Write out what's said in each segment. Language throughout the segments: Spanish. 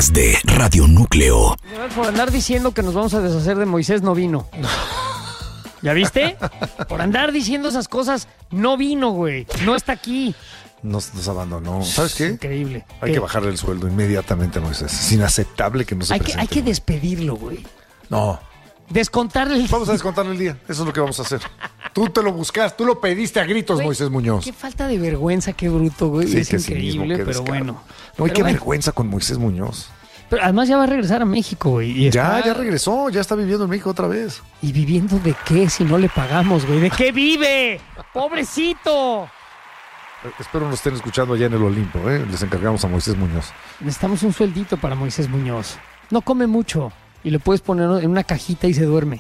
podcast de Radio Núcleo. Por andar diciendo que nos vamos a deshacer de Moisés, no vino. ¿Ya viste? Por andar diciendo esas cosas, no vino, güey. No está aquí. Nos abandonó. ¿Sabes qué? Increíble. Hay que bajarle el sueldo inmediatamente a Moisés. Es inaceptable que no se presente. Hay que despedirlo, güey. No. Descontarle el... Vamos a descontarle el día. Eso es lo que vamos a hacer. Tú te lo buscas, tú lo pediste a gritos, Güey, Moisés Muñoz. Qué falta de vergüenza, qué bruto, güey. Sí, es que cinismo, increíble, qué pero descaro. bueno. No, hay Pero qué bueno. vergüenza con Moisés Muñoz. Pero además ya va a regresar a México, güey. Y Ya está... regresó, ya está viviendo en México otra vez. ¿Y viviendo de qué si no le pagamos, güey? ¿De qué vive? ¡Pobrecito! Espero nos estén escuchando allá en el Olimpo, ¿eh? Les encargamos a Moisés Muñoz. Necesitamos un sueldito para Moisés Muñoz. No come mucho y le puedes poner en una cajita y se duerme.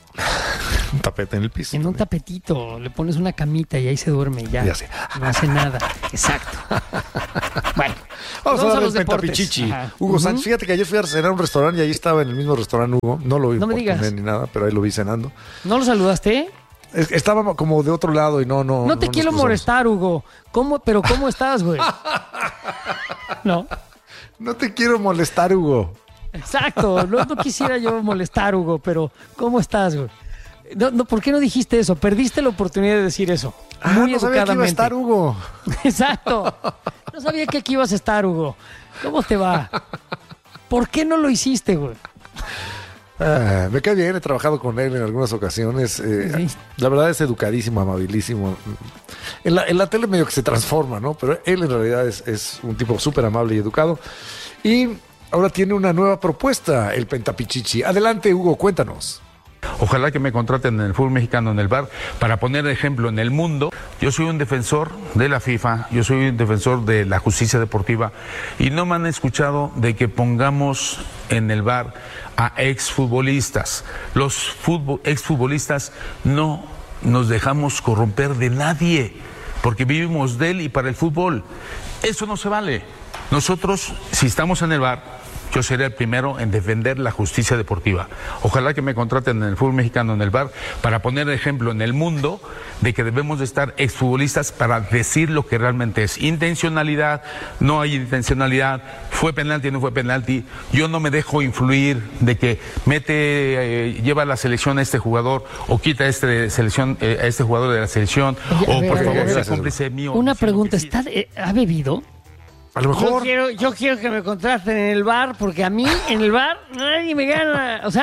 Un tapete en el piso. En un tapetito, le pones una camita y ahí se duerme y ya. Y hace. No hace nada. Exacto. Bueno, Vamos a darle los el deportes. pentapichichi. Ajá. Hugo Sánchez, fíjate que ayer fui a cenar a un restaurante y ahí estaba en el mismo restaurante Hugo. No lo vi No me por digas. comer ni nada, pero ahí lo vi cenando. ¿No lo saludaste? Estaba como de otro lado y no No te nos quiero cruzamos. molestar, Hugo. Pero ¿cómo estás, güey? No. No te quiero molestar, Hugo. Exacto, no quisiera yo molestar, Hugo, pero ¿cómo estás, güey? No, ¿por qué no dijiste eso? Perdiste la oportunidad de decir eso. Muy no sabía que iba a educadamente. estar Hugo. Exacto. No sabía que aquí ibas a estar, Hugo. ¿Cómo te va? ¿Por qué no lo hiciste, güey? Me cae bien, he trabajado con él en algunas ocasiones. Sí. La verdad es educadísimo, amabilísimo. En la tele medio que se transforma, ¿no? Pero él en realidad es un tipo súper amable y educado. Y ahora tiene una nueva propuesta, el Pentapichichi. Adelante, Hugo, cuéntanos. Ojalá que me contraten en el fútbol mexicano, en el VAR, para poner ejemplo en el mundo. Yo soy un defensor de la FIFA, yo soy un defensor de la justicia deportiva y no me han escuchado de que pongamos en el VAR a exfutbolistas. Los exfutbolistas no nos dejamos corromper de nadie, porque vivimos de él y para el fútbol. Eso no se vale. Nosotros, si estamos en el VAR, yo seré el primero en defender la justicia deportiva. Ojalá que me contraten en el fútbol mexicano, en el VAR, para poner ejemplo en el mundo de que debemos de estar exfutbolistas para decir lo que realmente es. Intencionalidad, no hay intencionalidad, fue penalti, no fue penalti. Yo no me dejo influir de que lleva a la selección a este jugador o quita a este jugador de la selección. Oye, a O ver, por a ver, favor, a ver. sea cómplice mío. Una diciendo pregunta, que sí. ¿ha bebido? A lo mejor. Yo quiero que me contraten en el bar, porque a mí en el bar nadie me gana. O sea,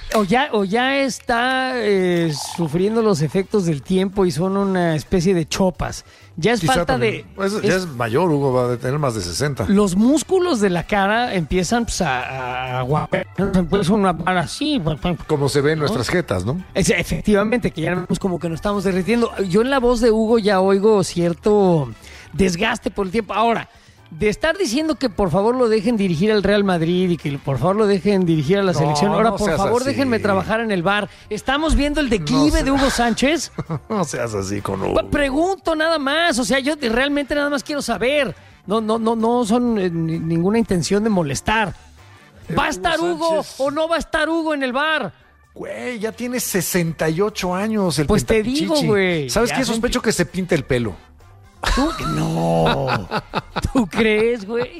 o ya está sufriendo los efectos del tiempo y son una especie de chopas. Ya es Quizá falta también. Ya es mayor, Hugo, va a tener más de 60. Los músculos de la cara empiezan pues, a guapar. Pues una para así. Como se ve en nuestras jetas, ¿no? Efectivamente, que ya vemos como que nos estamos derritiendo. Yo en la voz de Hugo ya oigo cierto desgaste por el tiempo. Ahora, de estar diciendo que por favor lo dejen dirigir al Real Madrid y que por favor lo dejen dirigir a la selección. Ahora, no por seas favor, así. déjenme trabajar en el bar. ¿Estamos viendo el declive de Hugo Sánchez? No seas así con Hugo. Pregunto nada más. O sea, yo realmente nada más quiero saber. No son ninguna intención de molestar. ¿Va a estar Hugo Sánchez. o no va a estar Hugo en el bar? Güey, ya tiene 68 años el Pues te Pentapichichi. digo, güey. ¿Sabes Ya qué? Sospecho que se pinta el pelo. ¿Tú? No. ¿Tú crees, güey?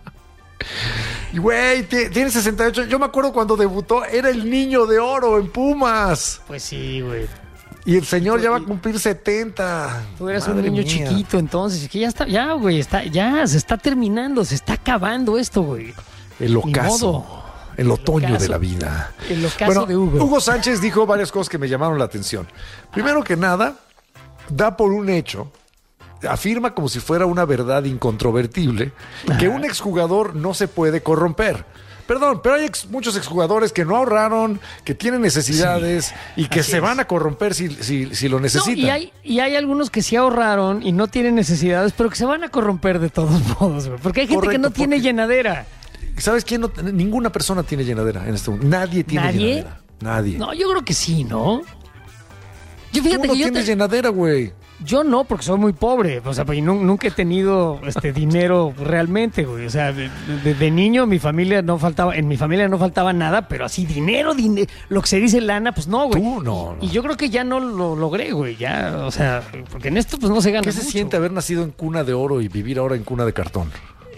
Y güey, tiene 68. Yo me acuerdo cuando debutó, era el niño de oro en Pumas. Pues sí, güey. Y el señor ya va a cumplir 70. Tú eras Madre un niño mía. chiquito, entonces. Que ya está, ya, güey. Ya se está terminando, se está acabando esto, güey. El ocaso. modo. El otoño ocaso. de la vida. El ocaso Bueno, de Hugo. Hugo Sánchez dijo varias cosas que me llamaron la atención. Primero que nada, da por un hecho, afirma como si fuera una verdad incontrovertible, que un exjugador no se puede corromper. Perdón, pero hay muchos exjugadores que no ahorraron, que tienen necesidades y que así se es. van a corromper si lo No, necesitan. y hay algunos que sí ahorraron y no tienen necesidades, pero que se van a corromper de todos modos, güey. Porque hay gente que Correcto, no tiene porque- llenadera. ¿Sabes quién? Ninguna persona tiene llenadera en este momento. Nadie tiene ¿Nadie? llenadera. Nadie. No, yo creo que sí, ¿no? Yo Tú fíjate no que tienes llenadera, güey. yo no, porque soy muy pobre. O sea, pues, nunca he tenido dinero realmente, güey. O sea, de niño en mi familia no faltaba nada, pero así dinero, lo que se dice lana, pues no, güey. Tú no. Y yo creo que ya no lo logré, güey. Ya, o sea, porque en esto pues no se gana ¿Qué se mucho. siente haber nacido en cuna de oro y vivir ahora en cuna de cartón?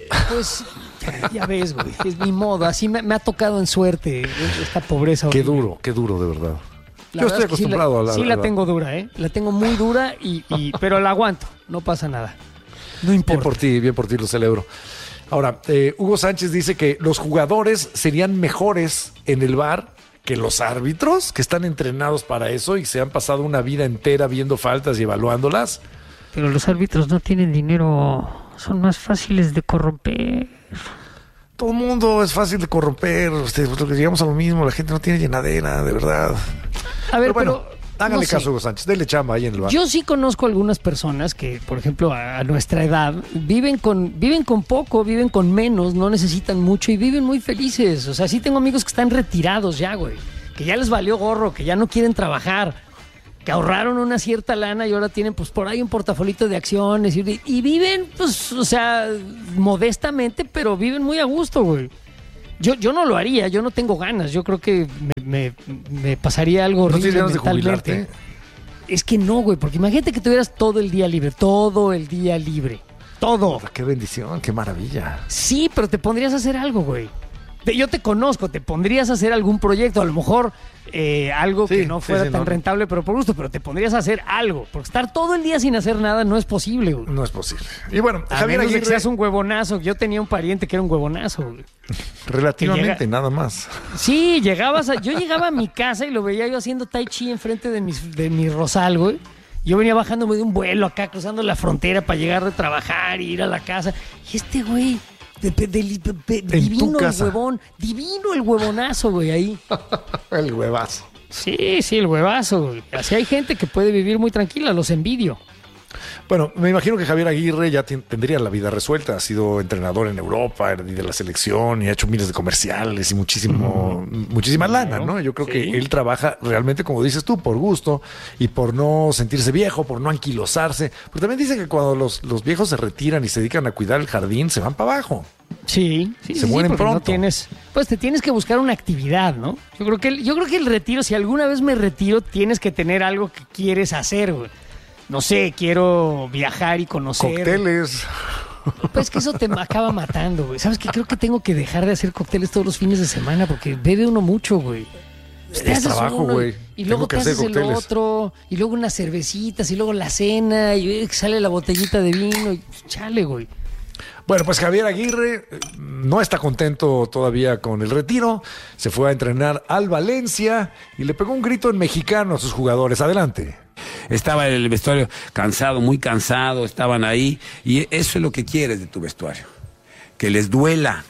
Pues ya ves, güey, es mi modo. Así me ha tocado en suerte esta pobreza. Qué horrible. duro, de verdad. La Yo verdad estoy es que acostumbrado sí la tengo dura, ¿eh? La tengo muy dura, pero la aguanto. No pasa nada. No importa. Bien por ti, lo celebro. Ahora, Hugo Sánchez dice que los jugadores serían mejores en el VAR que los árbitros, que están entrenados para eso y se han pasado una vida entera viendo faltas y evaluándolas. Pero los árbitros no tienen dinero, son más fáciles de corromper. Todo el mundo es fácil de corromper, llegamos a lo mismo, la gente no tiene llenadera, de verdad. A ver, pero háganle no sé. caso a Hugo Sánchez, denle chamba ahí en el VAR. Yo sí conozco algunas personas que, por ejemplo, a nuestra edad, viven con poco, viven con menos, no necesitan mucho y viven muy felices. O sea, sí tengo amigos que están retirados ya, güey, que ya les valió gorro, que ya no quieren trabajar, que ahorraron una cierta lana y ahora tienen pues por ahí un portafolito de acciones y viven, pues, o sea, modestamente, pero viven muy a gusto, güey. Yo no lo haría, yo no tengo ganas, yo creo que me pasaría algo ¿No horrible tienes ganas de mentalmente. jubilarte? Es que no, güey, porque imagínate que tuvieras todo el día libre, todo. Qué bendición, qué maravilla. Sí, pero te pondrías a hacer algo, güey. Yo te conozco, te pondrías a hacer algún proyecto, a lo mejor algo que no fuera tan rentable, pero por gusto, pero te pondrías a hacer algo, porque estar todo el día sin hacer nada no es posible, güey. No es posible. Y bueno, A Javier menos de Aguirre, que seas un huevonazo. Yo tenía un pariente que era un huevonazo, güey. relativamente, nada más. Sí, yo llegaba a mi casa y lo veía yo haciendo tai chi enfrente de mi rosal, güey. Yo venía bajándome de un vuelo acá, cruzando la frontera para llegar de trabajar y ir a la casa. Y este güey, divino el huevón, divino el huevonazo, güey, ahí. El huevazo. Sí, el huevazo, güey. Así hay gente que puede vivir muy tranquila, los envidio. Bueno, me imagino que Javier Aguirre ya tendría la vida resuelta. Ha sido entrenador en Europa y de la selección y ha hecho miles de comerciales y muchísima lana, ¿no? Yo creo que él trabaja realmente, como dices tú, por gusto y por no sentirse viejo, por no anquilosarse. Pero también dice que cuando los viejos se retiran y se dedican a cuidar el jardín, se van para abajo. Sí, se mueren porque pronto. Pues te tienes que buscar una actividad, ¿no? Yo creo que el retiro, si alguna vez me retiro, tienes que tener algo que quieres hacer, güey. No sé, quiero viajar y conocer. Cócteles. Pues que eso te acaba matando, güey. ¿Sabes qué? Creo que tengo que dejar de hacer cócteles todos los fines de semana porque bebe uno mucho, güey. Es trabajo, güey. Y luego te haces el otro, y luego unas cervecitas, y luego la cena, y sale la botellita de vino, y chale, güey. Bueno, pues Javier Aguirre no está contento todavía con el retiro. Se fue a entrenar al Valencia y le pegó un grito en mexicano a sus jugadores. Adelante. Estaba el vestuario cansado, muy cansado, estaban ahí. Y eso es lo que quieres de tu vestuario. Que les duela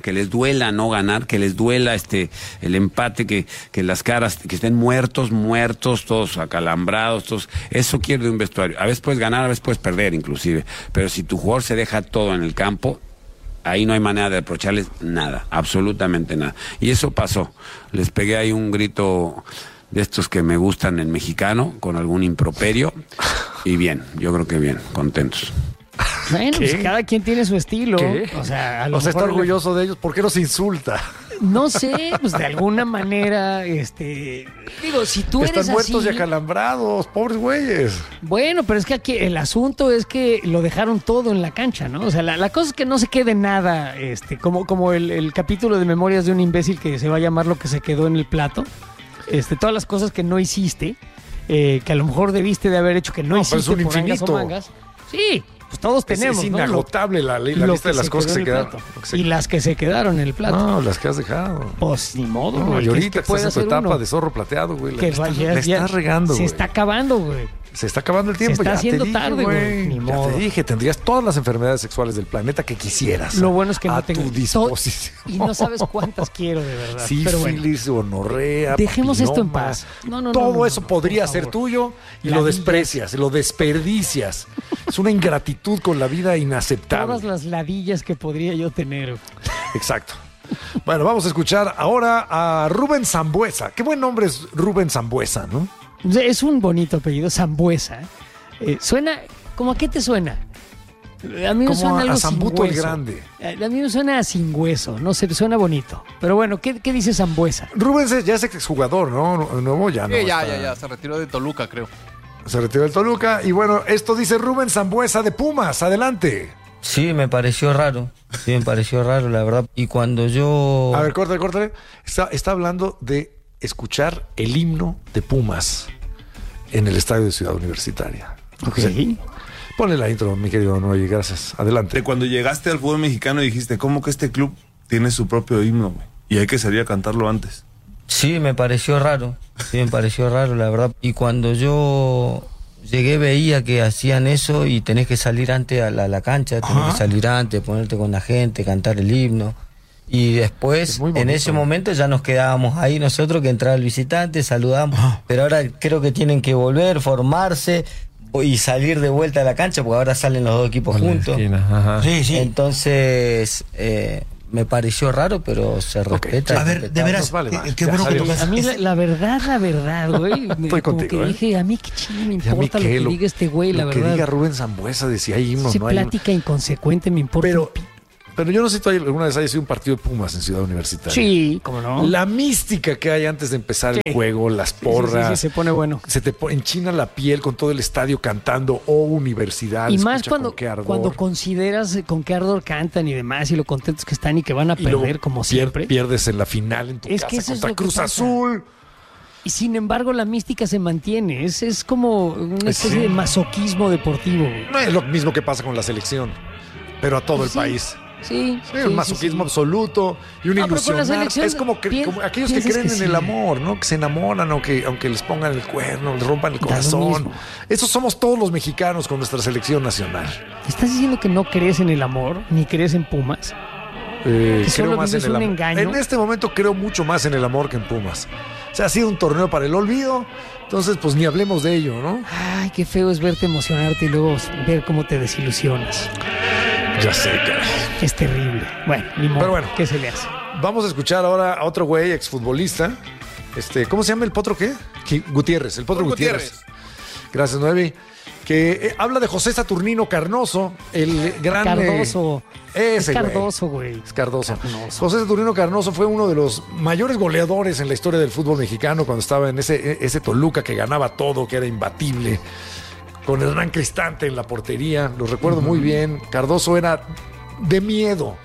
no ganar, que les duela el empate, que las caras, que estén muertos, todos acalambrados, todos. Eso quiere de un vestuario. A veces puedes ganar, a veces puedes perder inclusive. Pero si tu jugador se deja todo en el campo, ahí no hay manera de reprocharles nada, absolutamente nada. Y eso pasó. Les pegué ahí un grito de estos que me gustan en mexicano, con algún improperio. Y bien, yo creo que bien, contentos. Bueno, pues cada quien tiene su estilo. ¿Qué? O sea, está orgulloso de ellos. ¿Por qué los insulta? No sé, pues de alguna manera, digo, si tú eres Están muertos así, y acalambrados, pobres güeyes. Bueno, pero es que aquí el asunto es que lo dejaron todo en la cancha, ¿no? O sea, la cosa es que no se quede nada, como el capítulo de Memorias de un imbécil que se va a llamar Lo que se quedó en el plato. Todas las cosas que no hiciste, que a lo mejor debiste de haber hecho que no hiciste pero es un por angas infinito. o mangas. Sí, pues todos tenemos, es ¿no? inagotable la lista de las cosas que se quedaron. Y las que se quedaron en el plato. No, las que has dejado. Pues ni modo, No, güey. y ahorita ¿Qué que puede estás en tu hacer etapa uno? de zorro plateado, güey. Que Le estás regando, Se güey. está acabando, güey. Se está acabando el tiempo. Se está ya haciendo te dije, tarde, güey. Ni Ya modo. te dije, tendrías todas las enfermedades sexuales del planeta que quisieras. Lo bueno es que no a tengo tu disposición. Y no sabes cuántas quiero, de verdad. Pero bueno, Sífilis, gonorrea, dejemos esto en papiloma. paz. No, Todo eso podría por ser favor. tuyo y La lo vida. desprecias, lo desperdicias. Es una ingratitud con la vida inaceptable. Todas las ladillas que podría yo tener. Güey. Exacto. Bueno, vamos a escuchar ahora a Rubén Sambuesa. Qué buen nombre es Rubén Sambuesa, ¿no? Es un bonito apellido, Sambuesa. Suena, ¿cómo a qué te suena? A mí me Como suena algo a sin Sambuto el hueso. Grande. A mí me suena a sin hueso, no sé, suena bonito. Pero bueno, ¿qué dice Sambuesa? Rubén ya es exjugador, ¿no? Nuevo ya no. Ya, se retiró de Toluca, creo. Se retiró del Toluca. Y bueno, esto dice Rubén Sambuesa de Pumas. Adelante. Sí, me pareció raro. Sí, me pareció raro, la verdad. Y cuando yo... A ver, córtale. Está hablando de escuchar el himno de Pumas en el estadio de Ciudad Universitaria. Ok. Sí. Ponle la intro, mi querido Noy, gracias. Adelante. De cuando llegaste al fútbol mexicano dijiste, ¿cómo que este club tiene su propio himno, güey? Y hay que salir a cantarlo antes. Sí, me pareció raro. Sí, me pareció raro, la verdad. Y cuando yo llegué veía que hacían eso y tenés que salir antes a la cancha, tenés que salir antes, ponerte con la gente, cantar el himno. Y después, en ese momento ya nos quedábamos ahí nosotros, que entraba el visitante, saludamos. Pero ahora creo que tienen que volver, formarse y salir de vuelta a la cancha, porque ahora salen los dos equipos juntos. Sí. Entonces... me pareció raro, pero se respeta. A ver, de veras, qué bueno que tocas. A mí la verdad, güey. Estoy contigo, que dije, a mí qué chingo me importa lo que diga este güey, la verdad. Lo que diga Rubén Sambuesa de si hay himno o no hay himno. Plática inconsecuente me importa. Pero yo no sé si tú alguna vez hayas sido un partido de Pumas en Ciudad Universitaria. Sí, cómo no. La mística que hay antes de empezar el juego, las porras. Sí, se pone bueno. Se te enchina la piel con todo el estadio cantando Universidad. Y más cuando consideras con qué ardor cantan y demás, y lo contentos que están y que van a perder como siempre. Pierdes en la final en tu casa contra Cruz Azul. Y sin embargo la mística se mantiene. Es como una especie de masoquismo deportivo. No es lo mismo que pasa con la selección, pero a todo el país. Sí, un masoquismo absoluto y una ilusión. Es como aquellos que creen en el amor, ¿no? Que se enamoran aunque les pongan el cuerno, les rompan el corazón. Esos somos todos los mexicanos con nuestra selección nacional. ¿Estás diciendo que no crees en el amor ni crees en Pumas? Creo más en el amor. Engaño. En este momento creo mucho más en el amor que en Pumas. O sea, ha sido un torneo para el olvido. Entonces, pues ni hablemos de ello, ¿no? Ay, qué feo es verte emocionarte y luego ver cómo te desilusionas. Ya sé, caray. Es terrible. Bueno, ni modo. Pero bueno, ¿qué se le hace? Vamos a escuchar ahora a otro güey, exfutbolista. ¿Cómo se llama el Potro qué? Gutiérrez, el Potro Gutiérrez. Gracias, Noemi. Que habla de José Saturnino Carnoso, el gran... Cardoso. Es Cardoso, güey. Es Cardoso. José Saturnino Carnoso fue uno de los mayores goleadores en la historia del fútbol mexicano cuando estaba en ese Toluca que ganaba todo, que era imbatible, con Hernán Cristante en la portería. Lo recuerdo muy bien. Cardoso era de miedo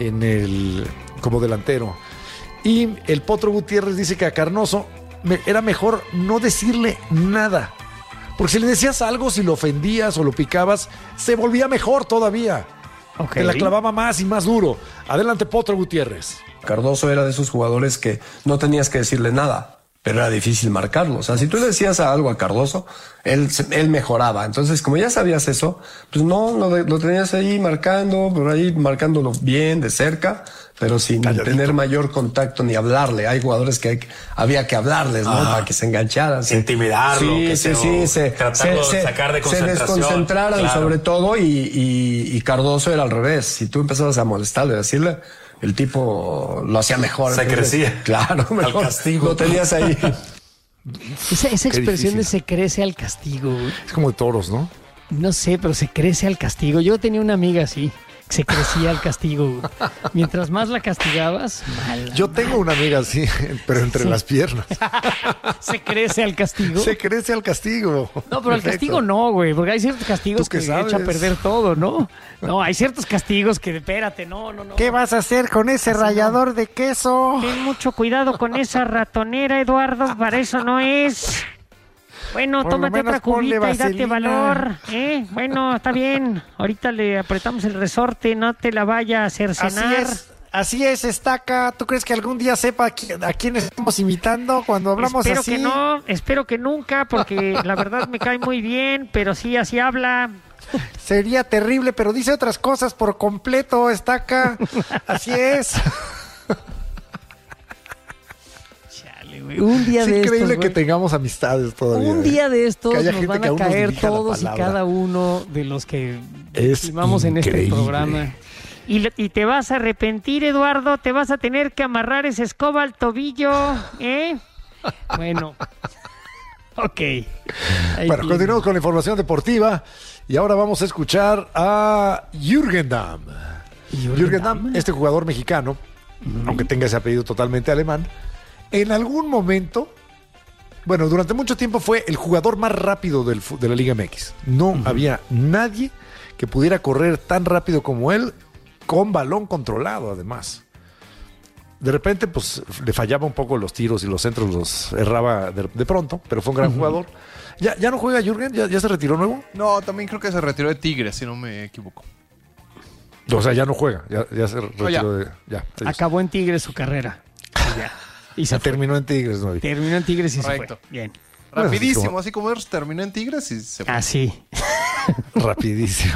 como delantero. Y el Potro Gutiérrez dice que a Carnoso era mejor no decirle nada. Porque si le decías algo, si lo ofendías o lo picabas, se volvía mejor todavía. Te la clavaba más y más duro. Adelante, Potro Gutiérrez. Cardoso era de esos jugadores que no tenías que decirle nada, pero era difícil marcarlo. O sea, si tú le decías algo a Cardoso, él mejoraba. Entonces, como ya sabías eso, pues lo tenías ahí marcando, por ahí marcándolo bien, de cerca, pero sin tener mayor contacto ni hablarle. Hay jugadores que había que hablarles, ¿no? Para que se engancharan. Intimidarlo, tratando de sacar de concentración. Se desconcentraran, claro. Sobre todo, y Cardoso era al revés. Si tú empezabas a molestarle, a decirle, el tipo lo hacía mejor. Se crecía. Claro, mejor. Al castigo. Lo tenías ahí. Esa expresión de se crece al castigo. Es como de toros, ¿no? No sé, pero se crece al castigo. Yo tenía una amiga así. Se crecía al castigo. Mientras más la castigabas, mal. Yo tengo una amiga así, pero entre las piernas. Se crece al castigo. Se crece al castigo. No, pero al castigo no, güey, porque hay ciertos castigos que echa a perder todo, ¿no? No, hay ciertos castigos que, espérate, no. ¿Qué vas a hacer con ese rallador de queso? Ten mucho cuidado con esa ratonera, Eduardo, para eso no es. Bueno, tómate otra cubita y date valor, ¿eh? Bueno, está bien. Ahorita le apretamos el resorte, no te la vaya a cercenar. Así es, Estaca. ¿Tú crees que algún día sepa a quién estamos imitando cuando hablamos así? Espero que no, espero que nunca, porque la verdad me cae muy bien, pero sí, así habla. Sería terrible, pero dice otras cosas por completo, Estaca. Así es. Un día es de increíble estos, que tengamos amistades todavía. Un día de estos nos van a caer nos todos y cada uno de los que estimamos en este programa. Y te vas a arrepentir, Eduardo. Te vas a tener que amarrar esa escoba al tobillo, ¿eh? Bueno. Ok. Bueno, continuamos con la información deportiva. Y ahora vamos a escuchar a Jürgen Damm. Jürgen Damm, este jugador mexicano, aunque tenga ese apellido totalmente alemán, en algún momento Bueno, durante mucho tiempo fue el jugador más rápido de la Liga MX. No había nadie que pudiera correr tan rápido como él, con balón controlado además. De repente, pues, le fallaba un poco los tiros y los centros los erraba de pronto, pero fue un gran jugador. ¿Ya no juega Jürgen? ¿Ya se retiró nuevo? No, también creo que se retiró de Tigres, si no me equivoco. O sea, ya no juega, ya se retiró Acabó en Tigres su carrera. Y se terminó en Tigres, ¿no? Terminó en Tigres y Correcto. Se fue. Bien. Rapidísimo, así como terminó en Tigres y se fue. Así. Rapidísimo.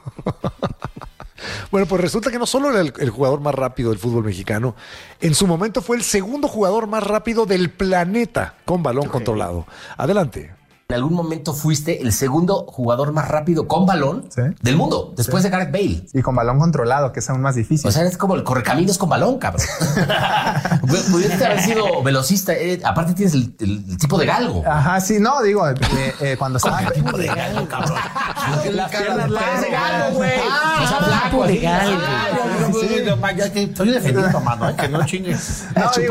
Bueno, pues resulta que no solo era el jugador más rápido del fútbol mexicano, en su momento fue el segundo jugador más rápido del planeta con balón controlado. Adelante. En algún momento fuiste el segundo jugador más rápido con balón del mundo, después de Gareth Bale. Y con balón controlado, que es aún más difícil. O sea, es como el correcaminos con balón, cabrón. Pudiste haber sido velocista. Aparte tienes el tipo de galgo. Ajá, sí, no, digo, cuando estaba... ¿Qué tipo de galgo, cabrón? Las piernas de galgo, güey. O sea, flaco de galgo. Estoy defendiendo, mano, que no chingues.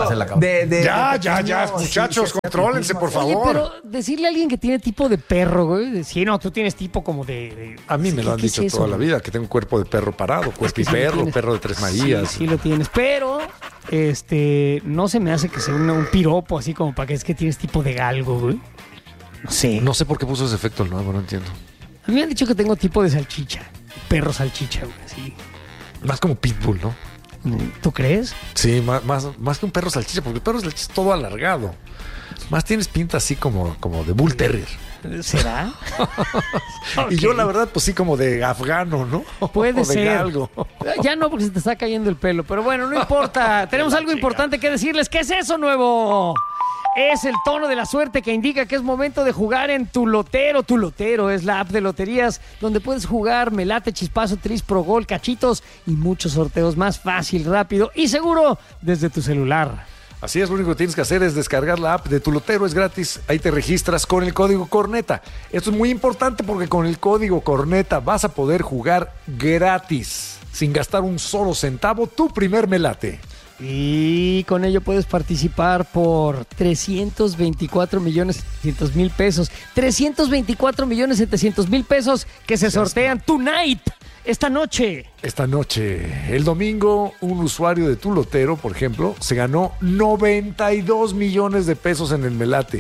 Ya, muchachos, contrólense, por favor. Oye, pero decirle a alguien que tiene tipo de perro, güey. Sí, no, tú tienes tipo como de... A mí me lo han dicho toda la vida, que tengo cuerpo de perro parado, cuerpo y perro, perro de Tres Marías. Sí, lo tienes, pero no se me hace que sea un piropo así como para que es que tienes tipo de galgo, güey. No sé. No sé por qué puso ese efecto el nuevo, no entiendo. A mí me han dicho que tengo tipo de salchicha, perro salchicha, güey, así. Más como pitbull, ¿no? ¿Tú crees? Sí, más que un perro salchicha, porque el perro salchicha es todo alargado. Más tienes pinta así como de bull terrier. ¿Será? Y yo la verdad, pues sí, como de afgano, ¿no? Puede ser. Algo. Ya no, porque se te está cayendo el pelo. Pero bueno, no importa. Tenemos algo importante que decirles. ¿Qué es eso nuevo? Es el tono de la suerte que indica que es momento de jugar en Tu Lotero. Tu Lotero es la app de loterías donde puedes jugar Melate, Chispazo, Tris, Pro Gol, Cachitos y muchos sorteos más fácil, rápido y seguro desde tu celular. Así es, lo único que tienes que hacer es descargar la app de Tu Lotero, es gratis. Ahí te registras con el código Corneta. Esto es muy importante porque con el código Corneta vas a poder jugar gratis, sin gastar un solo centavo, tu primer melate. Y con ello puedes participar por 324,700,000 pesos. 324,700,000 pesos que se sortean tonight. Esta noche. El domingo, un usuario de Tu Lotero, por ejemplo, se ganó 92 millones de pesos en el melate.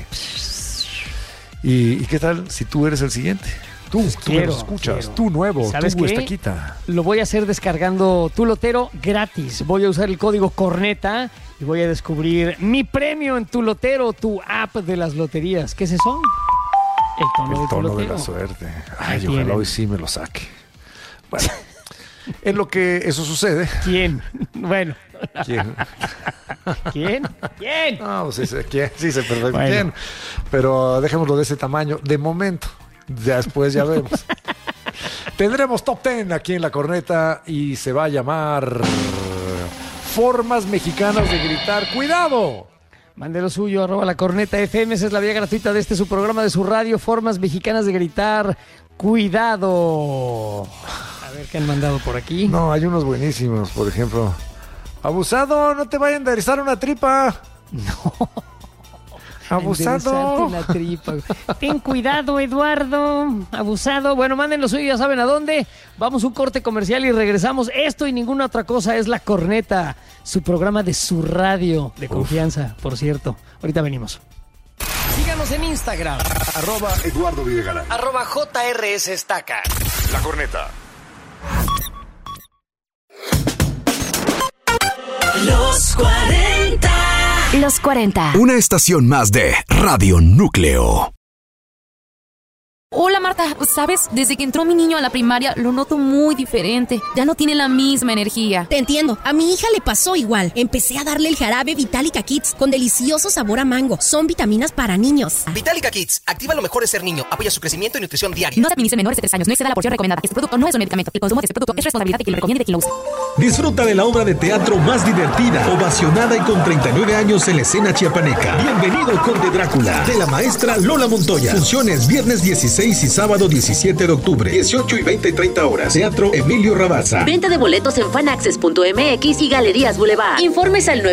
¿Y qué tal si tú eres el siguiente? Tú me lo escuchas, tú nuevo, ¿sabes tú qué? Estaquita. Lo voy a hacer descargando Tu Lotero gratis. Voy a usar el código Corneta y voy a descubrir mi premio en Tu Lotero, tu app de las loterías. ¿Qué es eso? El tono de la suerte. Ay, ojalá hoy sí me lo saque. Bueno, en lo que eso sucede. ¿Quién? Bueno. ¿Quién? ¿Quién? No, pues ¿quién? Sí, se perfecto. Bueno. ¿Quién? Pero dejémoslo de ese tamaño. De momento. Después ya vemos. Tendremos Top 10 aquí en La Corneta y se va a llamar Formas Mexicanas de Gritar. ¡Cuidado! Mande lo suyo, @lacornetafm. Esa es la vía gratuita de su programa, de su radio. Formas Mexicanas de Gritar. ¡Cuidado! A ver qué han mandado por aquí. No, hay unos buenísimos. Por ejemplo, abusado, no te vaya a enderezar una tripa. No. Abusado. La tripa. Ten cuidado, Eduardo. Abusado. Bueno, manden lo suyo, ya saben a dónde. Vamos a un corte comercial y regresamos. Esto y ninguna otra cosa es La Corneta, su programa de su radio de confianza, por cierto. Ahorita venimos. Síganos en Instagram. @Eduardo Videgaray. @JRS Estaca. La Corneta. Los 40. Los 40. Una estación más de Radio Núcleo. Hola Marta, ¿sabes? Desde que entró mi niño a la primaria lo noto muy diferente. Ya no tiene la misma energía. Te entiendo, a mi hija le pasó igual. Empecé a darle el jarabe Vitálica Kids con delicioso sabor a mango. Son vitaminas para niños. Vitálica Kids, activa lo mejor de ser niño. Apoya su crecimiento y nutrición diaria. No se administra en menores de 3 años, no exceda la porción recomendada. Este producto no es un medicamento. El consumo de este producto es responsabilidad de quien lo recomienda y de quien lo usa. Disfruta de la obra de teatro más divertida, ovacionada y con 39 años en la escena chiapaneca. Bienvenido Conde Drácula, de la maestra Lola Montoya. Funciones viernes 16 16 y sábado 17 de octubre, 18 y 20 y 30 horas. Teatro Emilio Rabasa. Venta de boletos en fanaccess.mx y Galerías Boulevard. Informes al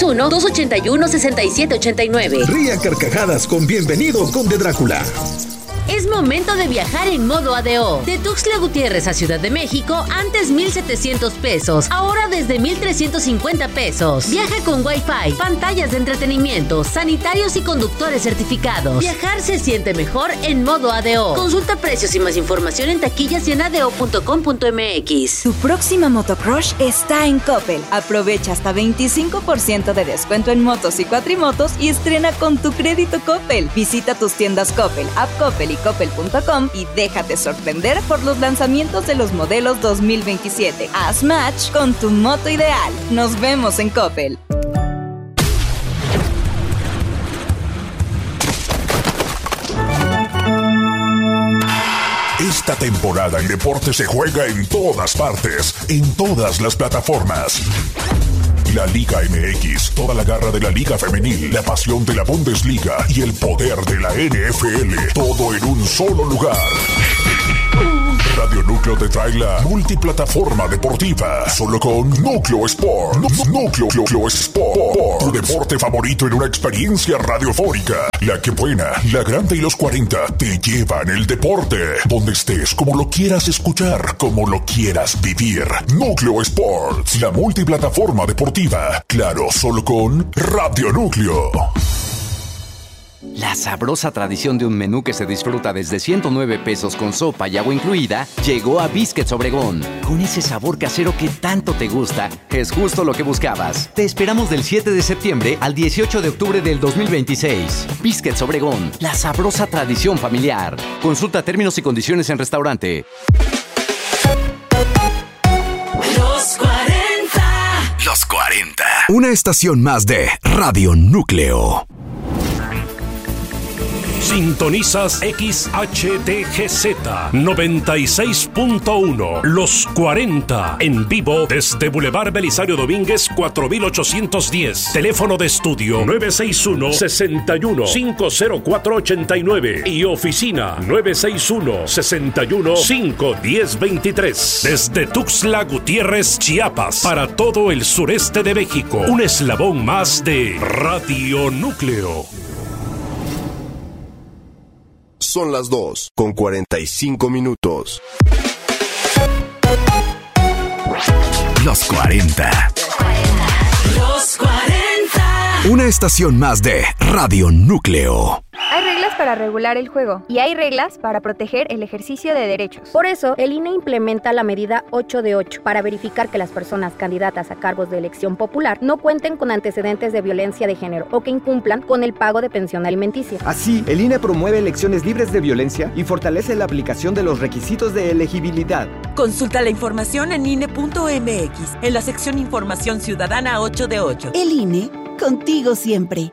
961-281-6789. Ría carcajadas con Bienvenido Conde Drácula. Es momento de viajar en modo ADO. De Tuxtla Gutiérrez a Ciudad de México, antes 1,700 pesos, ahora desde 1,350 pesos. Viaja con Wi-Fi, pantallas de entretenimiento, sanitarios y conductores certificados. Viajar se siente mejor en modo ADO. Consulta precios y más información en taquillas y en adeo.com.mx. Tu próxima motocrush está en Coppel. Aprovecha hasta 25% de descuento en motos y cuatrimotos y estrena con tu crédito Coppel. Visita tus tiendas Coppel, App Coppel y coppel.com y déjate sorprender por los lanzamientos de los modelos 2027. Haz match con tu moto ideal. Nos vemos en Coppel. Esta temporada el deporte se juega en todas partes, en todas las plataformas. La Liga MX, toda la garra de la Liga Femenil, la pasión de la Bundesliga y el poder de la NFL, todo en un solo lugar. Radio Núcleo te trae la multiplataforma deportiva, solo con Núcleo Sport. Núcleo Sport, tu deporte favorito en una experiencia radiofónica. La que buena, la grande y los 40 te llevan el deporte, donde estés, como lo quieras escuchar, como lo quieras vivir. Núcleo Sports, la multiplataforma deportiva, claro, solo con Radio Núcleo. La sabrosa tradición de un menú que se disfruta desde 109 pesos con sopa y agua incluida llegó a Biscuits Obregón. Con ese sabor casero que tanto te gusta, es justo lo que buscabas. Te esperamos del 7 de septiembre al 18 de octubre del 2026. Biscuits Obregón, la sabrosa tradición familiar. Consulta términos y condiciones en restaurante. Los 40. Los 40. Una estación más de Radio Núcleo. Sintonizas XHTGZ 96.1 Los 40 en vivo desde Boulevard Belisario Domínguez 4810. Teléfono de estudio 961-61-50489 y oficina 961-61-51023. Desde Tuxtla Gutiérrez, Chiapas, para todo el sureste de México. Un eslabón más de Radio Núcleo. Son las 2:45. Los 40. Los 40. Una estación más de Radio Núcleo. Hay reglas para regular el juego y hay reglas para proteger el ejercicio de derechos. Por eso, el INE implementa la medida 8 de 8 para verificar que las personas candidatas a cargos de elección popular no cuenten con antecedentes de violencia de género o que incumplan con el pago de pensión alimenticia. Así, el INE promueve elecciones libres de violencia y fortalece la aplicación de los requisitos de elegibilidad. Consulta la información en INE.mx, en la sección Información Ciudadana 8 de 8. El INE, contigo siempre.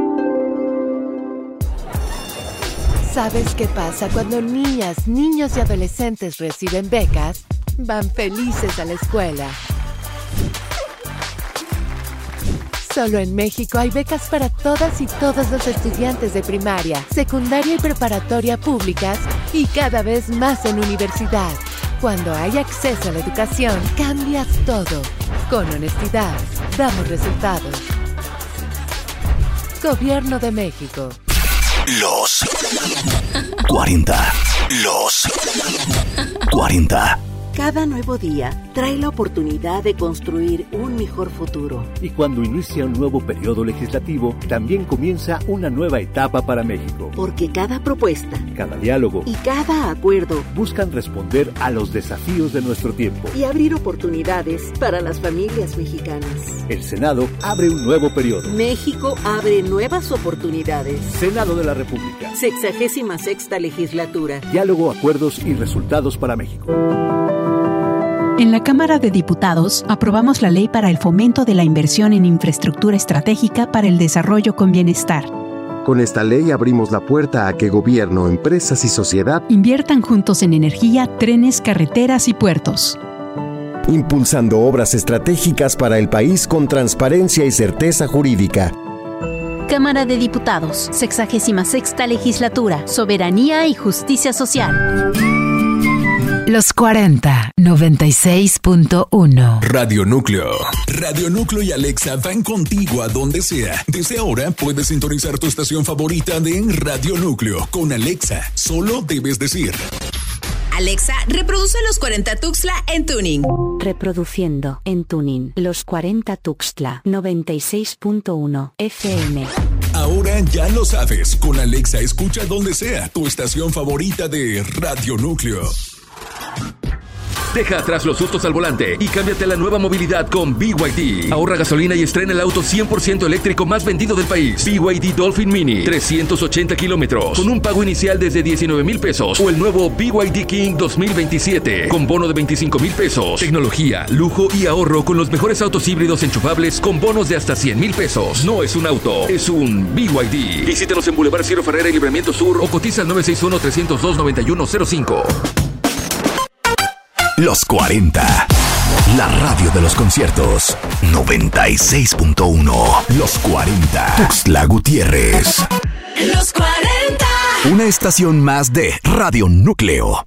¿Sabes qué pasa cuando niñas, niños y adolescentes reciben becas? Van felices a la escuela. Solo en México hay becas para todas y todos los estudiantes de primaria, secundaria y preparatoria públicas y cada vez más en universidad. Cuando hay acceso a la educación, cambias todo. Con honestidad, damos resultados. Gobierno de México. Los 40. Los 40. Cada nuevo día trae la oportunidad de construir un mejor futuro. Y cuando inicia un nuevo periodo legislativo, también comienza una nueva etapa para México. Porque cada propuesta, cada diálogo y cada acuerdo buscan responder a los desafíos de nuestro tiempo y abrir oportunidades para las familias mexicanas. El Senado abre un nuevo periodo. México abre nuevas oportunidades. Senado de la República. 66ª legislatura. Diálogo, acuerdos y resultados para México. En la Cámara de Diputados aprobamos la ley para el fomento de la inversión en infraestructura estratégica para el desarrollo con bienestar. Con esta ley abrimos la puerta a que gobierno, empresas y sociedad inviertan juntos en energía, trenes, carreteras y puertos. Impulsando obras estratégicas para el país con transparencia y certeza jurídica. Cámara de Diputados, 66ª Legislatura, Soberanía y Justicia Social. Los 40, 96.1. Radio Núcleo. Radio Núcleo y Alexa van contigo a donde sea. Desde ahora puedes sintonizar tu estación favorita de Radio Núcleo. Con Alexa, solo debes decir: Alexa, reproduce Los 40 Tuxtla en tuning. Reproduciendo en tuning Los 40 Tuxtla, 96.1 FM. Ahora ya lo sabes. Con Alexa escucha donde sea tu estación favorita de Radio Núcleo. Deja atrás los sustos al volante y cámbiate a la nueva movilidad con BYD. Ahorra gasolina y estrena el auto 100% eléctrico más vendido del país. BYD Dolphin Mini, 380 kilómetros, con un pago inicial desde 19,000 pesos. O el nuevo BYD King 2027, con bono de 25,000 pesos. Tecnología, lujo y ahorro con los mejores autos híbridos enchufables con bonos de hasta 100,000 pesos. No es un auto, es un BYD. Visítanos en Boulevard Ciro Ferrera y Libramiento Sur o cotiza al 961-302-9105. Los 40. La radio de los conciertos. 96.1. Los 40. Tuxtla Gutiérrez. Los 40. Una estación más de Radio Núcleo.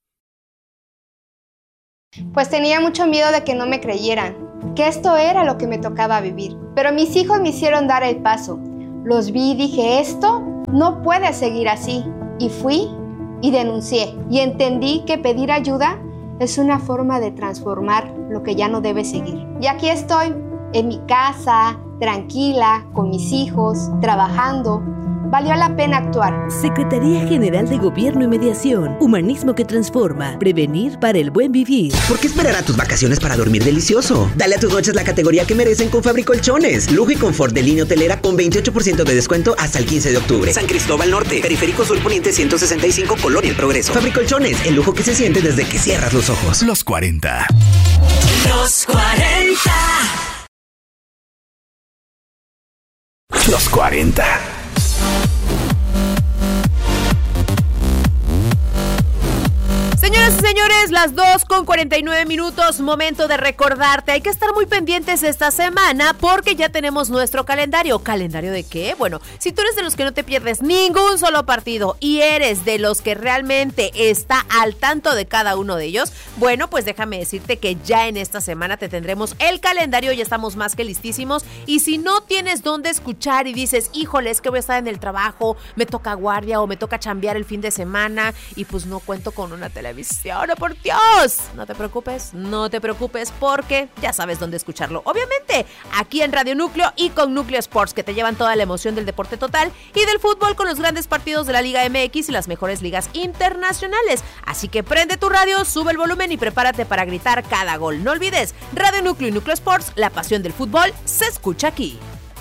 Pues tenía mucho miedo de que no me creyeran, que esto era lo que me tocaba vivir. Pero mis hijos me hicieron dar el paso. Los vi y dije, esto no puede seguir así. Y fui y denuncié. Y entendí que pedir ayuda es una forma de transformar lo que ya no debe seguir. Y aquí estoy, en mi casa, tranquila, con mis hijos, trabajando. Valió la pena actuar. Secretaría General de Gobierno y Mediación. Humanismo que transforma. Prevenir para el buen vivir. ¿Por qué esperar a tus vacaciones para dormir delicioso? Dale a tus noches la categoría que merecen con Fabricolchones. Lujo y confort de línea hotelera con 28% de descuento hasta el 15 de octubre. San Cristóbal Norte, Periférico Sur Poniente 165, Colonia El Progreso. Fabricolchones, el lujo que se siente desde que cierras los ojos. Los 40. Los 40. Los 40. Señoras y señores, las 2:49, momento de recordarte. Hay que estar muy pendientes esta semana porque ya tenemos nuestro calendario. ¿Calendario de qué? Bueno, si tú eres de los que no te pierdes ningún solo partido y eres de los que realmente está al tanto de cada uno de ellos, bueno, pues déjame decirte que ya en esta semana te tendremos el calendario, ya estamos más que listísimos. Y si no tienes dónde escuchar y dices, híjole, es que voy a estar en el trabajo, me toca guardia o me toca chambear el fin de semana y pues no cuento con una televisión, ¡oh, por Dios! No te preocupes porque ya sabes dónde escucharlo. Obviamente, aquí en Radio Núcleo y con Núcleo Sports, que te llevan toda la emoción del deporte total y del fútbol con los grandes partidos de la Liga MX y las mejores ligas internacionales. Así que prende tu radio, sube el volumen y prepárate para gritar cada gol. No olvides, Radio Núcleo y Núcleo Sports, la pasión del fútbol se escucha aquí.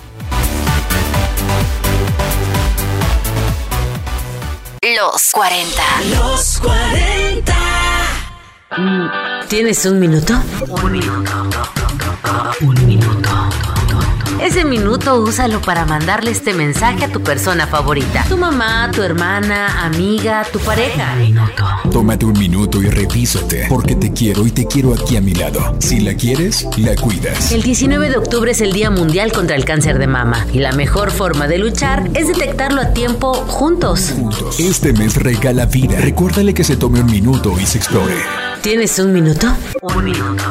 Los 40. Los 40. ¿Tienes un minuto? Un minuto. Ese minuto úsalo para mandarle este mensaje a tu persona favorita. Tu mamá, tu hermana, amiga, tu pareja. Tómate un minuto y revísate, porque te quiero y te quiero aquí a mi lado. Si la quieres, la cuidas. El 19 de octubre es el Día Mundial contra el Cáncer de Mama y la mejor forma de luchar es detectarlo a tiempo juntos. Este mes regala vida. Recuérdale que se tome un minuto y se explore. ¿Tienes un minuto? Un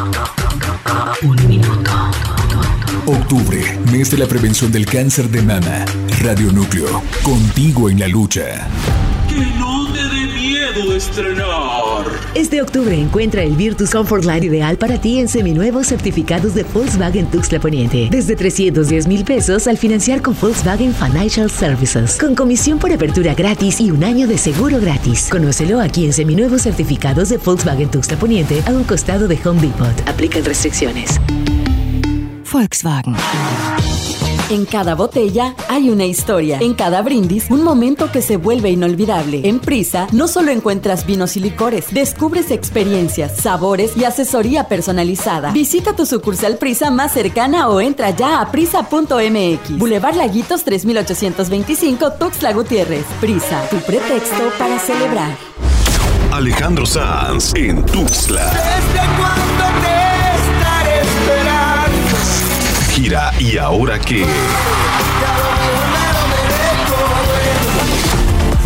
minuto. Octubre, mes de la prevención del cáncer de mama. Radio Núcleo, contigo en la lucha. Que no te dé miedo estrenar. Este octubre encuentra el Virtus Comfort Line ideal para ti en seminuevos certificados de Volkswagen Tuxtla Poniente. Desde 310,000 pesos al financiar con Volkswagen Financial Services. Con comisión por apertura gratis y un año de seguro gratis. Conócelo aquí en seminuevos certificados de Volkswagen Tuxtla Poniente a un costado de Home Depot. Aplican restricciones. Volkswagen. En cada botella hay una historia. En cada brindis, un momento que se vuelve inolvidable. En Prisa, no solo encuentras vinos y licores, descubres experiencias, sabores y asesoría personalizada. Visita tu sucursal Prisa más cercana o entra ya a prisa.mx. Boulevard Laguitos 3825, Tuxtla Gutiérrez. Prisa, tu pretexto para celebrar. Alejandro Sanz en Tuxtla. ¿Desde cuándo te estaré esperando? Gira ¿Y ahora qué? Ya lo veo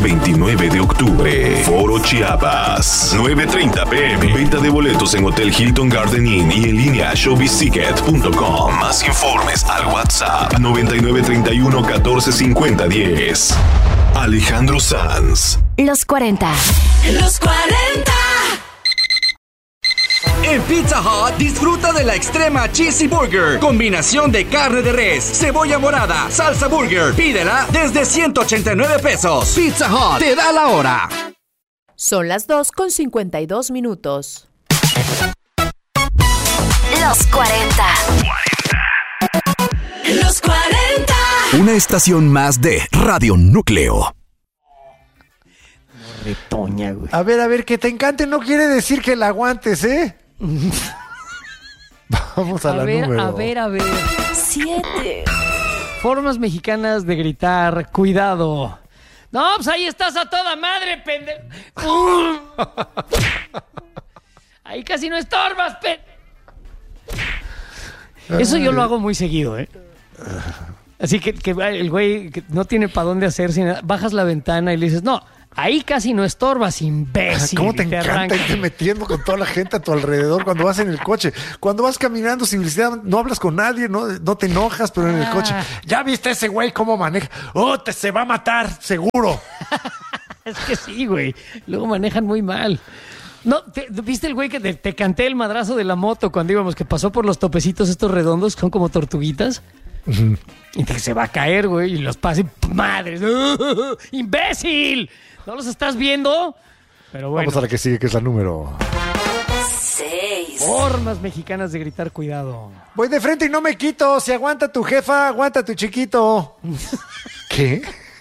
29 de octubre. Foro Chiapas, 9:30 p.m. Venta de boletos en Hotel Hilton Garden Inn y en línea showbizticket.com. Más informes al WhatsApp 9931-1450-10. Alejandro Sanz. Los 40. Los 40. En Pizza Hut, disfruta de la extrema Cheesy Burger. Combinación de carne de res, cebolla morada, salsa burger. Pídela desde 189 pesos. Pizza Hut, te da la hora. Son las 2:52 minutos. Los 40. Los 40. Una estación más de Radio Núcleo. Retoña, güey. A ver, que te encante no quiere decir que la aguantes, ¿eh? Vamos a la número. A ver. 7. Formas mexicanas de gritar, cuidado. No, pues ahí estás a toda madre, pendejo. Ahí casi no estorbas, Eso yo lo hago muy seguido, ¿eh? Así que el güey que no tiene para dónde hacerse, bajas la ventana y le dices, no, ahí casi no estorbas, imbécil. ¿Cómo te encanta irte metiendo con toda la gente a tu alrededor cuando vas en el coche? Cuando vas caminando sin necesidad, no hablas con nadie, no te enojas, pero en el coche, ¿ya viste ese güey cómo maneja? Se va a matar, seguro. Es que sí, güey. Luego manejan muy mal. No, ¿viste el güey que te canté el madrazo de la moto cuando íbamos, que pasó por los topecitos estos redondos, que son como tortuguitas? Uh-huh. Y que se va a caer, güey, y los pasa y ¡madres! ¡Imbécil! ¿No los estás viendo? Pero bueno. Vamos a la que sigue, que es la número 6. Formas mexicanas de gritar, cuidado. Voy de frente y no me quito. Si aguanta tu jefa, aguanta tu chiquito. ¿Qué?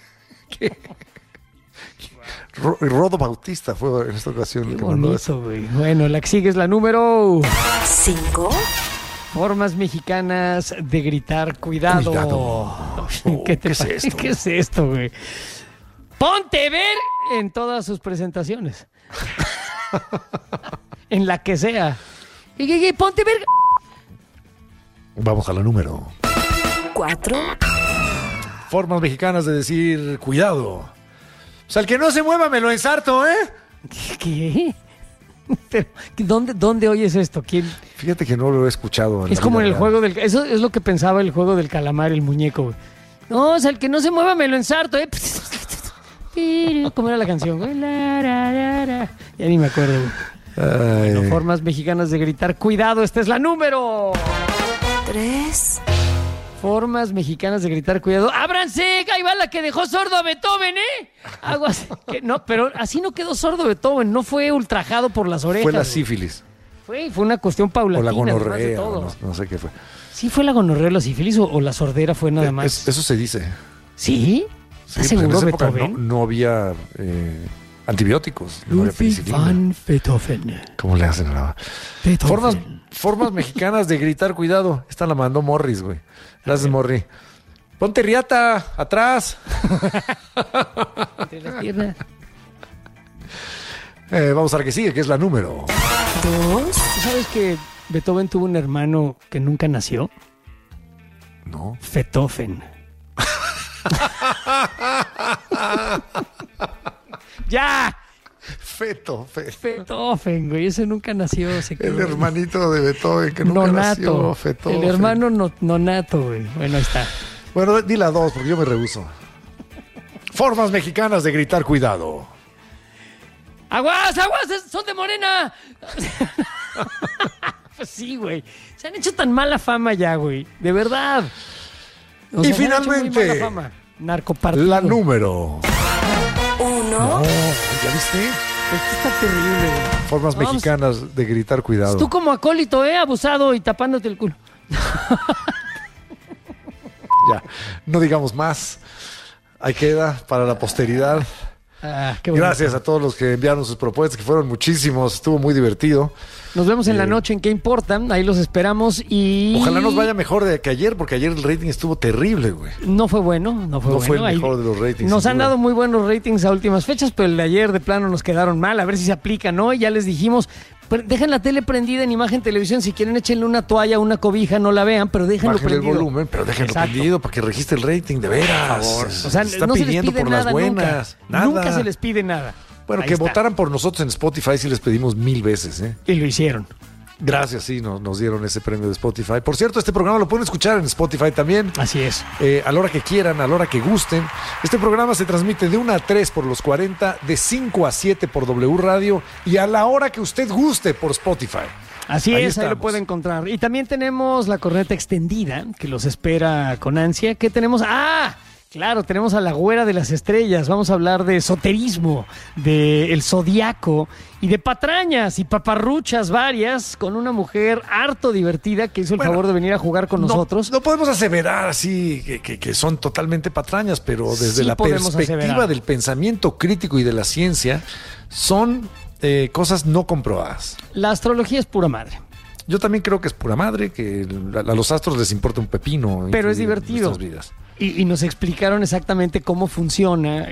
Rodo Bautista fue en esta ocasión. Qué bonito, güey. Bueno, la que sigue es la número 5. Formas mexicanas de gritar, cuidado. ¿Qué es esto? ¿Qué es esto, güey? Ponte ver en todas sus presentaciones. En la que sea. Y ponte ver. Vamos a la número 4. Formas mexicanas de decir cuidado. O sea, el que no se mueva me lo ensarto, ¿eh? ¿Qué? Pero, ¿dónde oyes esto? ¿Quién? Fíjate que no lo he escuchado. Es como en el juego del... Eso es lo que pensaba el juego del calamar, el muñeco, güey. No, o sea, el que no se mueva me lo ensarto, ¿eh? ¿Cómo era la canción, güey? Ya ni me acuerdo, güey. Bueno, formas mexicanas de gritar, cuidado, esta es la número 3. Formas mexicanas de gritar, cuidado. ¡Ábranse! Ahí va la que dejó sordo a Beethoven, ¿eh? Aguas. No, pero así no quedó sordo Beethoven, no fue ultrajado por las orejas. Fue la sífilis. Fue una cuestión paulatina. O la gonorrea, no sé qué fue. ¿Sí fue la gonorrea, la sífilis o la sordera fue nada más? Eso se dice. ¿Sí? Sí, pues en esa época no había antibióticos. No había penicilina. Beethoven. ¿Cómo le hacen ahora? Formas mexicanas de gritar, cuidado. Esta la mandó Morris, güey. Gracias, Morri. Ponte riata, atrás. Entre las piernas. Vamos a la que sigue, que es la número 2. ¿Tú sabes que Beethoven tuvo un hermano que nunca nació? No. Fetofen. ¡Ya! Fetofen, güey. Ese nunca nació. El hermanito de Beethoven que nunca nació. Fetofen. El hermano nonato, güey. Bueno, ahí está. Bueno, di la 2 porque yo me rehúso. Formas mexicanas de gritar, cuidado. ¡Aguas! ¡Son de Morena! Pues sí, güey. Se han hecho tan mala fama ya, güey. De verdad. Y finalmente, narcopartido. La número 1. No, ¿ya viste? Esto está terrible. Formas mexicanas de gritar, cuidado. Tú como acólito, abusado y tapándote el culo. Ya, no digamos más. Ahí queda para la posteridad. Gracias a todos los que enviaron sus propuestas, que fueron muchísimos. Estuvo muy divertido. Nos vemos en la noche en ¿Qué importa? Ahí los esperamos y... Ojalá nos vaya mejor de que ayer, porque ayer el rating estuvo terrible, güey. No fue bueno. No fue el mejor de los ratings. Nos han dado muy buenos ratings a últimas fechas, pero el de ayer de plano nos quedaron mal. A ver si se aplica, ¿no? Y ya les dijimos, Dejen la tele prendida en imagen televisión. Si quieren, échenle una toalla, una cobija, no la vean, pero déjenlo Bájenle prendido. el volumen, pero déjenlo prendido para que registre el rating, de veras. Por favor. O sea, está no pidiendo se les pide por nada las buenas. Nada. Nunca se les pide nada. Bueno, Ahí que está. votaran por nosotros en Spotify sí les pedimos 1000 veces, ¿eh? Y lo hicieron. Gracias, sí, nos dieron ese premio de Spotify. Por cierto, este programa lo pueden escuchar en Spotify también. Así es. A la hora que quieran, a la hora que gusten. Este programa se transmite de 1 a 3 por los 40, de 5 a 7 por W Radio y a la hora que usted guste por Spotify. Así es, estamos. ahí lo puede encontrar. Y también tenemos la corneta extendida, que los espera con ansia. ¿Qué tenemos? ¡Ah! Claro, tenemos a la Güera de las Estrellas. Vamos a hablar de esoterismo, de el zodiaco y de patrañas y paparruchas varias con una mujer harto divertida que hizo el favor de venir a jugar con nosotros. No podemos aseverar así que son totalmente patrañas, pero desde Sí la podemos perspectiva aseverar. del pensamiento crítico y de la ciencia, son cosas no comprobadas. La astrología es pura madre. Yo también creo que es pura madre, que a los astros les importa un pepino. Pero es influir en divertido. nuestras vidas. Y nos explicaron exactamente cómo funciona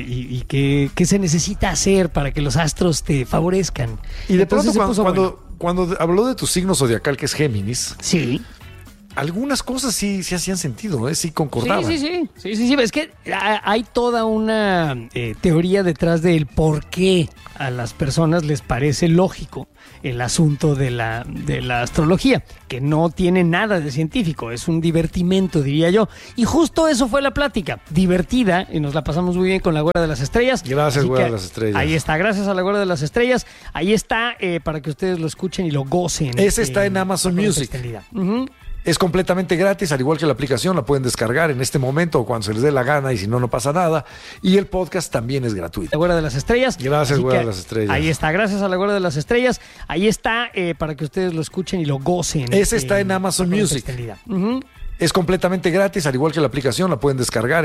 y qué se necesita hacer para que los astros te favorezcan. Y de Entonces pronto se puso bueno. cuando habló de tu signo zodiacal, que es Géminis, sí, algunas cosas sí hacían sentido, sí concordaban. Sí. Es que hay toda una teoría detrás del por qué a las personas les parece lógico el asunto de la astrología, que no tiene nada de científico, es un divertimento, diría yo. Y justo eso fue la plática, divertida, y nos la pasamos muy bien con la Güera de las Estrellas. Gracias, Así Güera que de las Estrellas. Ahí está, gracias a la Güera de las Estrellas. Ahí está, para que ustedes lo escuchen y lo gocen. Ese está en Amazon la Music. extendida. Ujú. Es completamente gratis, al igual que la aplicación, la pueden descargar en este momento o cuando se les dé la gana y si no, no pasa nada. Y el podcast también es gratuito. La Güera de las Estrellas. Gracias, Así Güera que de las Estrellas. Ahí está, gracias a la Güera de las Estrellas. Ahí está, para que ustedes lo escuchen y lo gocen. Ese está en Amazon la Music. extendida. Ujú. Es completamente gratis, al igual que la aplicación, la pueden descargar.